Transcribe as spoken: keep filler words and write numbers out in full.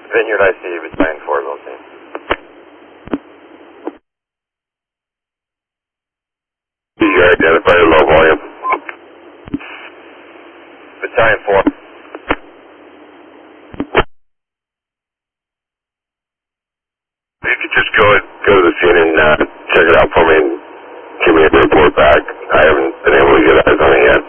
Vineyard I C, Battalion four, Wilson. Do you identify a low volume? Battalion four. You could just go go to the scene and uh, check it out for me and give me a report back. I haven't been able to get eyes on it yet.